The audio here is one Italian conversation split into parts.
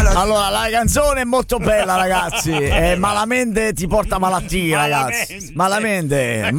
Allora, la canzone è molto bella, ragazzi. Malamente ti porta malattia, ragazzi. Malamente.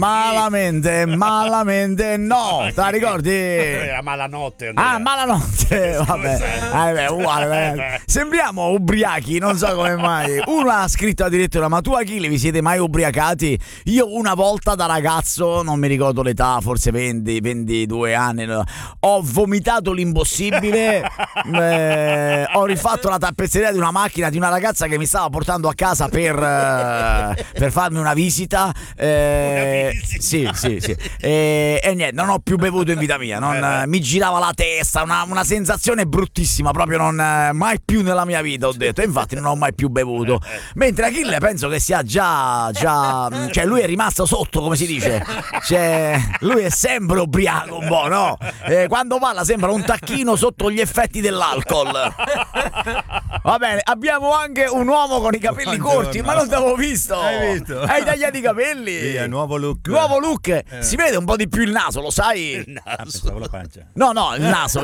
No, te la ricordi? Malanotte. Malanotte. Vabbè, uguale, ragazzi. Sembriamo ubriachi, non so come mai. Uno ha scritto addirittura: ma tu, Achille, vi siete mai ubriacati? Io una volta da ragazzo, non mi ricordo l'età, forse 22 anni, ho vomitato l'impossibile. Ho rifatto la tappezzeria di una macchina di una ragazza che mi stava portando a casa per farmi una visita. Sì. E niente, non ho più bevuto in vita mia. Mi girava la testa, una sensazione bruttissima, proprio mai più nella mia vita, ho detto. E infatti non ho mai più bevuto. Mentre Achille penso che sia già cioè lui è rimasto sotto, come si dice. Cioè, lui è sempre ubriaco un po', no? Quando parla sembra un tacchino sotto gli effetti dell'alcol. Va bene, abbiamo anche un uomo con i capelli corti, ma non t'avevo visto. Hai visto? Hai tagliato i capelli. Sì, nuovo look. Si vede un po' di più il naso, lo sai? Il naso. Pensavo la pancia. No, il naso.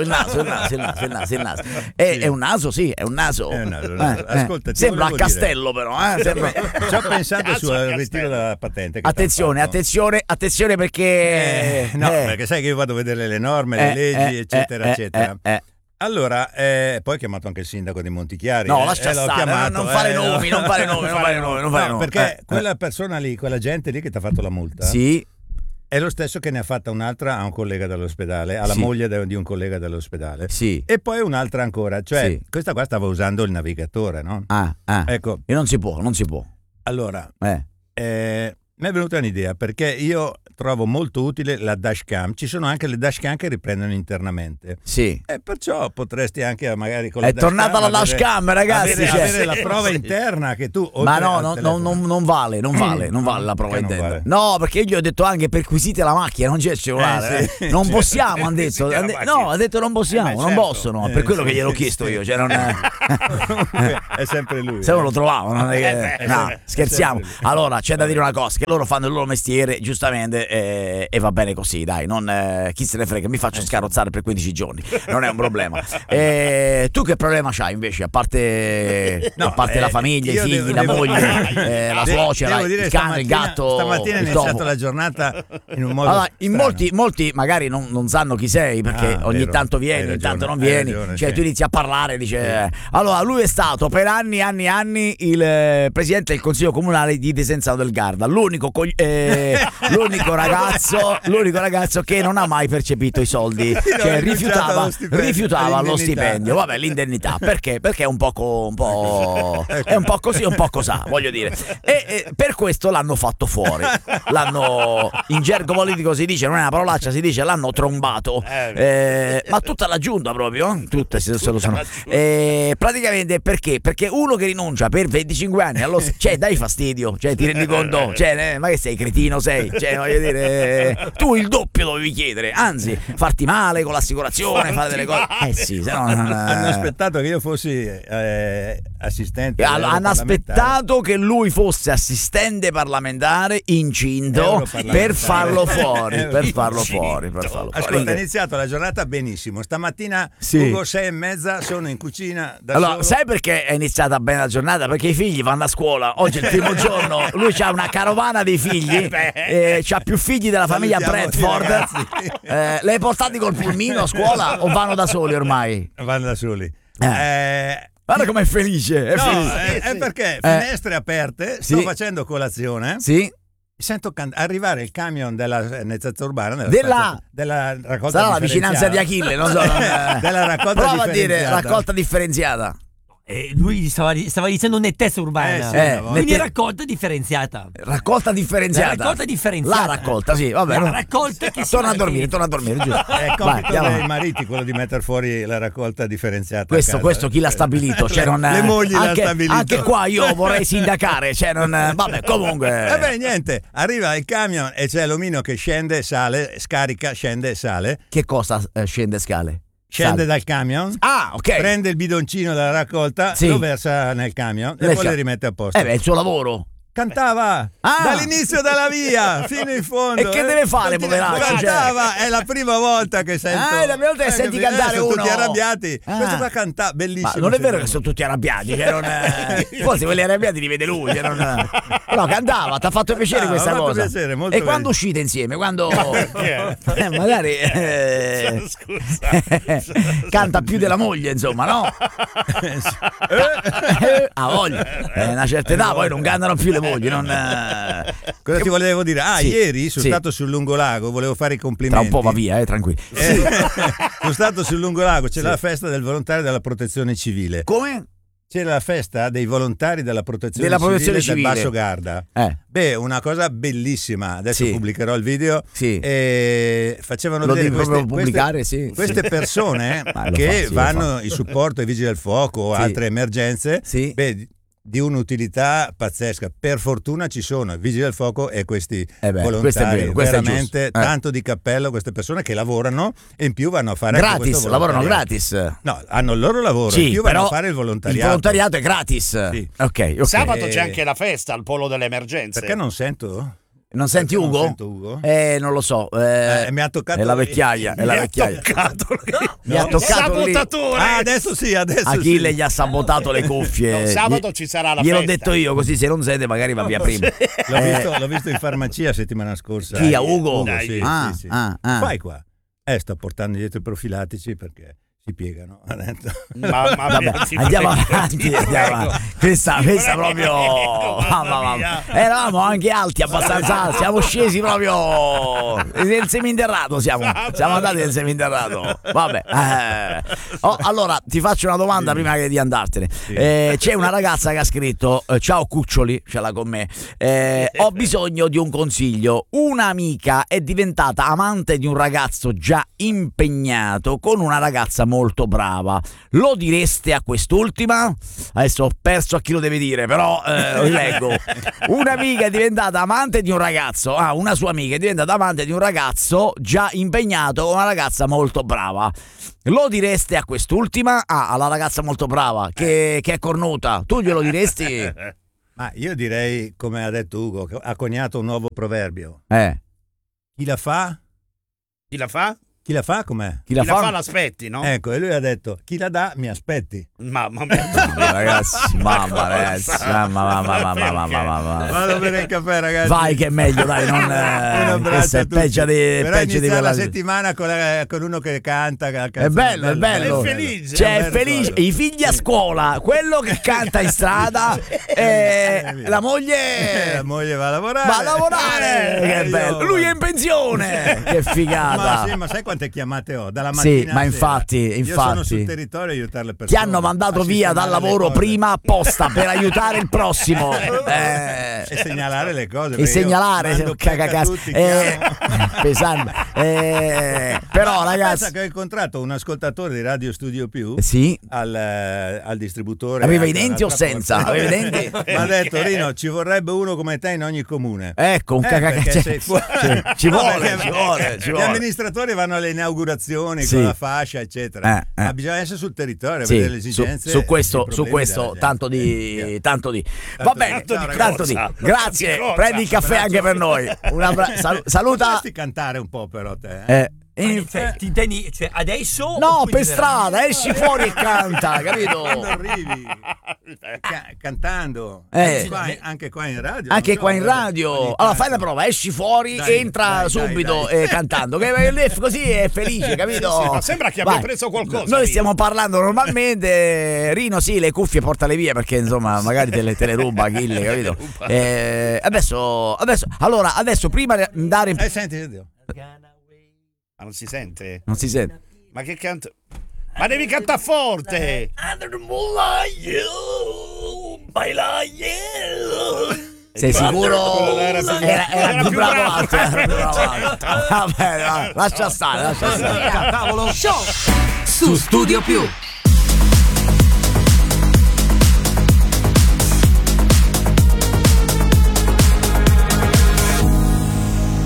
È un naso, sì, è un naso. Ascolta, ti sembra a volevo Castello, dire. però. Sembra... Ci ho pensato sul ritiro della patente. Che Attenzione perché... perché sai che io vado a vedere le norme, le leggi, eccetera. Allora, poi ho chiamato anche il sindaco di Montichiari. No, lascia l'ho stare, chiamato, non fare nomi. Perché quella persona lì, quella gente lì che ti ha fatto la multa, sì, è lo stesso che ne ha fatta un'altra a un collega dell'ospedale, alla moglie di un collega dell'ospedale. Sì. E poi un'altra ancora, cioè questa qua stava usando il navigatore, no? Ecco. E non si può. Allora, mi è venuta un'idea, perché io trovo molto utile la dashcam. Ci sono anche le dashcam che riprendono internamente. Sì. E perciò potresti anche magari con la è tornata la dashcam, ragazzi. Avere la prova interna che tu... Ma non vale la prova interna. Vale. No, perché io gli ho detto anche perquisite la macchina, non c'è il cellulare. Non possiamo, hanno detto. No, ha detto non possiamo, non possono. Per quello che gliel'ho chiesto io. Cioè, non è sempre lui. Se non lo trovavo, non è che... No, scherziamo. Allora, c'è da dire una cosa, che loro fanno il loro mestiere, giustamente, e va bene così, dai, chi se ne frega, mi faccio scarrozzare per 15 giorni, non è un problema. Tu che problema c'hai invece, a parte la famiglia, i figli, la moglie, la suocera, il cane, il gatto? Stamattina è iniziata la giornata in un modo molti magari non sanno chi sei, perché ogni tanto vieni, ogni tanto non vieni, cioè tu inizi a parlare, dice allora lui è stato per anni il presidente del consiglio comunale di Desenzano del Garda, l'unico ragazzo che non ha mai percepito i soldi, cioè rifiutava lo stipendio, vabbè, l'indennità, perché è un po' è un po' così, un po' cosà, voglio dire, e per questo l'hanno fatto fuori, in gergo politico si dice, non è una parolaccia, si dice l'hanno trombato, ma tutta la giunta proprio, tutte se lo sono, praticamente perché uno che rinuncia per 25 anni cioè dai fastidio, cioè ti rendi conto, cioè ma che sei cretino, sei, cioè voglio dire, tu il doppio dovevi chiedere, anzi farti male con l'assicurazione, fare delle cose, sì, se no hanno aspettato che io fossi assistente, hanno aspettato che lui fosse assistente parlamentare incinto per farlo fuori, Ascolta, è iniziata la giornata benissimo, stamattina Ugo 6:30 sono in cucina da allora solo. Sai perché è iniziata bene la giornata? Perché i figli vanno a scuola, oggi è il primo giorno, lui c'ha una carovana dei figli, c'ha più figli della famiglia Bradford, le hai portati col pulmino a scuola o vanno da soli ormai? Vanno da soli. Guarda com'è felice, è perché finestre aperte, sto facendo colazione. Sì. Sento arrivare il camion della nettezza urbana della raccolta sarà la vicinanza di Achille, non so. Della raccolta prova a dire raccolta differenziata. Lui stava dicendo nettezza urbana, quindi raccolta differenziata. Raccolta differenziata. La raccolta differenziata. La raccolta, sì, vabbè. La raccolta che torna a dormire, giusto. È compito dei mariti quello di mettere fuori la raccolta differenziata. Questo chi l'ha stabilito? Cioè le mogli l'hanno stabilito. Anche qua io vorrei sindacare, cioè vabbè, comunque. Niente, arriva il camion e c'è l'omino che scende, sale, scarica, scende, sale. Che cosa scende scale? Scende dal camion, prende il bidoncino della raccolta, lo versa nel camion e poi le rimette a posto. È il suo lavoro. Cantava dall'inizio della via fino in fondo. E che deve fare, poveraccio? Cantava, è la prima volta che sento. È la prima volta che senti cantare sono uno. Tutti arrabbiati. Questo qua canta bellissimo. Ma non è vero che sono tutti arrabbiati, che non forse quelli arrabbiati li vede lui, che non... No, cantava, ti ha fatto piacere questa cosa. Piacere, molto e quando uscite insieme? Quando magari canta più della moglie, insomma, no? Voglia. Una certa età poi non cantano più le mogli. Cosa ti volevo dire? Ieri sono stato sul Lungolago, volevo fare i complimenti. Tra un po' va via, tranquillo. Sono stato sul Lungolago, c'è la festa del volontario della protezione civile. Come? C'era la festa dei volontari della protezione civile del Basso Garda. Una cosa bellissima. Adesso pubblicherò il video. E facevano vedere queste persone che vanno in supporto ai vigili del fuoco o altre emergenze. Di un'utilità pazzesca. Per fortuna ci sono i vigili del fuoco e questi volontari, veramente tanto di cappello, queste persone che lavorano e in più vanno a fare gratis, lavorano gratis. No, hanno il loro lavoro, in più vanno a fare il volontariato. Il volontariato è gratis. Okay. Sabato c'è anche la festa al polo delle emergenze. Perché non sento? Non senti Ugo? Non sento Ugo? Non lo so. Mi ha toccato. È la vecchiaia. Mi ha toccato. Mi ha toccato sabotatore. Adesso sì. Achille gli ha sabotato le cuffie. Sabato ci sarà la gliel'ho festa. detto io, così se non siete magari va via prima. L'ho visto in farmacia settimana scorsa. Chi? A Ugo? Sì. Fai qua. Sto portando dietro i profilattici perché si piegano. Andiamo avanti. Questa proprio eravamo anche alti, abbastanza alti, siamo scesi proprio nel seminterrato, siamo andati nel seminterrato. Vabbè, allora ti faccio una domanda prima di andartene. C'è una ragazza che ha scritto: ciao cuccioli, ce l'ha con me, ho bisogno di un consiglio. Un'amica è diventata amante di un ragazzo già impegnato con una ragazza molto brava. Lo direste a quest'ultima? Adesso ho perso a chi lo deve dire, però leggo. Un'amica è diventata amante di un ragazzo. Una sua amica è diventata amante di un ragazzo già impegnato con una ragazza molto brava. Lo direste a quest'ultima? Alla ragazza molto brava che è cornuta. Tu glielo diresti? Ma io direi, come ha detto Ugo, che ha coniato un nuovo proverbio. Chi la fa? Chi la fa? Chi la fa com'è? Chi la fa l'aspetti, no? Ecco, e lui ha detto: chi la dà mi aspetti. Mamma mia. ragazzi, mamma. Vado a bere il caffè, ragazzi. Vai che è meglio, dai, non un abbraccio a tutti. peggio di quella quella settimana con uno che canta. È bello. È felice. Cioè, è felice. I figli a scuola, quello che canta in strada, la moglie va a lavorare. Che bello. Lui è in pensione. Che figata. Ma sai quante chiamate ho? Dalla mattina ma infatti. Io sono sul territorio a aiutare le persone. Ti hanno mandato via dal lavoro prima apposta per aiutare il prossimo. E segnalare le cose. E segnalare pesante. Però ragazzi, pensa che ho incontrato un ascoltatore di Radio Studio Più al distributore. Aveva i denti o senza? Aveva i denti? Mi ha detto: Rino, ci vorrebbe uno come te in ogni comune. Ecco, un ci vuole. Gli amministratori vanno alle inaugurazioni con la fascia, eccetera. Ma bisogna essere sul territorio, vedere le esigenze. Su questo tanto di. Va bene, tanto di. Grazie, prendi il caffè anche per noi. Saluta. Potresti cantare un po' però te. Ti intendi, cioè adesso? No, per strada, esci fuori e canta, capito? Quando arrivi cantando anche qua in radio. Anche qua in radio. Allora fai la prova, esci fuori, entra subito cantando. Che così è felice, capito? Ma sembra che abbia preso qualcosa. Noi stiamo parlando normalmente. Rino, le cuffie portale via perché insomma magari te le ruba Achille, capito? Adesso prima di andare. Senti. Ma non si sente? Non si sente. Ma che canto? Ma devi cantare forte! Sei sicuro? Era più bravo altro. Vabbè, lascia stare. Show su Studio Più.